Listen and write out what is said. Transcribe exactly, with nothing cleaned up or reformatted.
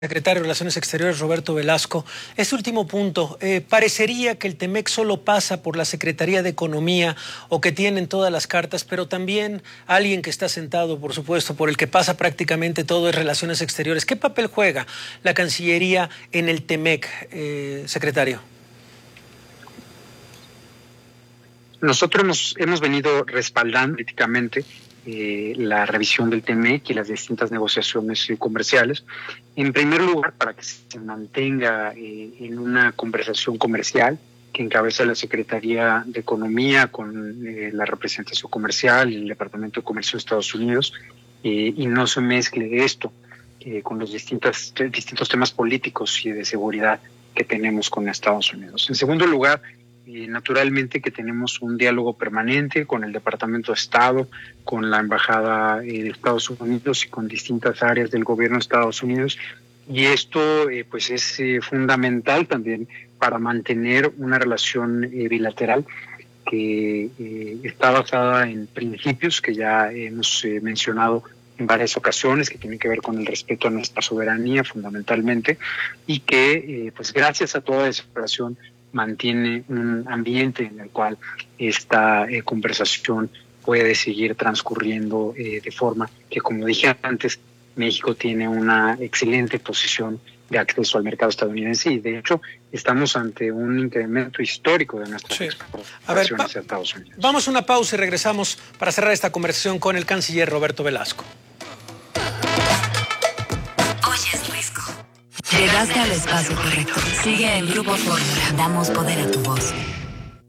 Secretario de Relaciones Exteriores, Roberto Velasco. Este último punto, eh, parecería que el Temec solo pasa por la Secretaría de Economía o que tienen todas las cartas, pero también alguien que está sentado, por supuesto, por el que pasa prácticamente todo es Relaciones Exteriores. ¿Qué papel juega la Cancillería en el Temec, eh, secretario? Nosotros hemos, hemos venido respaldando políticamente eh, la revisión del Temec y las distintas negociaciones eh, comerciales. En primer lugar, para que se mantenga eh, en una conversación comercial que encabeza la Secretaría de Economía con eh, la representación comercial y el Departamento de Comercio de Estados Unidos, eh, y no se mezcle esto eh, con los distintos, distintos temas políticos y de seguridad que tenemos con Estados Unidos. En segundo lugar, Eh, naturalmente que tenemos un diálogo permanente con el Departamento de Estado, con la Embajada eh, de Estados Unidos y con distintas áreas del gobierno de Estados Unidos, y esto eh, pues es eh, fundamental también para mantener una relación eh, bilateral que eh, está basada en principios que ya hemos eh, mencionado en varias ocasiones, que tienen que ver con el respeto a nuestra soberanía fundamentalmente, y que eh, pues gracias a toda esa operación mantiene un ambiente en el cual esta eh, conversación puede seguir transcurriendo eh, de forma que, como dije antes, México tiene una excelente posición de acceso al mercado estadounidense y, de hecho, estamos ante un incremento histórico de nuestras sí. exportaciones hacia Estados Unidos. Vamos a una pausa y regresamos para cerrar esta conversación con el canciller Roberto Velasco. Llegaste al espacio correcto. Sigue el Grupo Fórmula. Damos poder a tu voz.